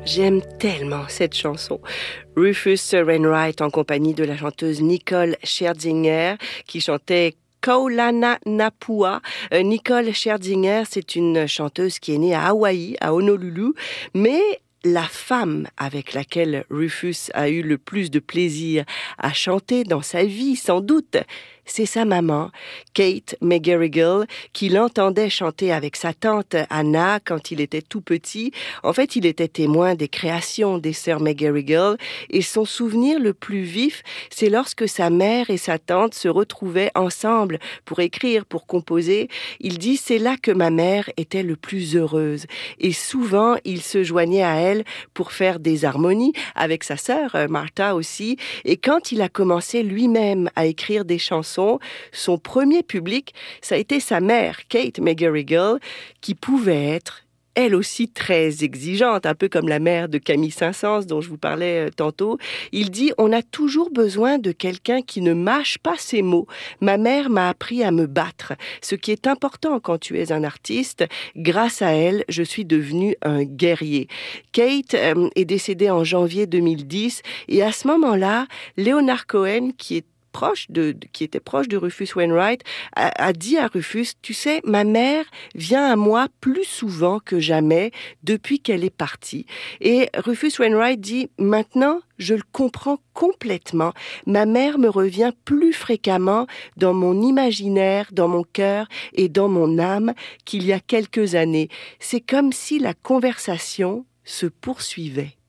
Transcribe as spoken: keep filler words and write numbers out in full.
J'aime tellement cette chanson. Rufus Wainwright en compagnie de la chanteuse Nicole Scherzinger qui chantait Kaulana Napua. Euh, Nicole Scherzinger, c'est une chanteuse qui est née à Hawaï, à Honolulu, mais la femme avec laquelle Rufus a eu le plus de plaisir à chanter dans sa vie, sans doute, c'est sa maman, Kate McGarrigle, qui l'entendait chanter avec sa tante Anna quand il était tout petit. En fait, il était témoin des créations des sœurs McGarrigle et son souvenir le plus vif, c'est lorsque sa mère et sa tante se retrouvaient ensemble pour écrire, pour composer. Il dit « c'est là que ma mère était le plus heureuse ». Et souvent, il se joignait à elle pour faire des harmonies avec sa sœur, Martha aussi. Et quand il a commencé lui-même à écrire des chansons, son premier public, ça a été sa mère, Kate McGarrigle, qui pouvait être elle aussi très exigeante, un peu comme la mère de Camille Saint-Saëns dont je vous parlais tantôt. Il dit « On a toujours besoin de quelqu'un qui ne mâche pas ses mots. Ma mère m'a appris à me battre. Ce qui est important quand tu es un artiste, grâce à elle, je suis devenu un guerrier. » Kate euh, est décédée en janvier deux mille dix et à ce moment-là, Leonard Cohen, qui est proche de, qui était proche de Rufus Wainwright, a, a dit à Rufus, tu sais, ma mère vient à moi plus souvent que jamais depuis qu'elle est partie. Et Rufus Wainwright dit, maintenant, je le comprends complètement. Ma mère me revient plus fréquemment dans mon imaginaire, dans mon cœur et dans mon âme qu'il y a quelques années. C'est comme si la conversation se poursuivait.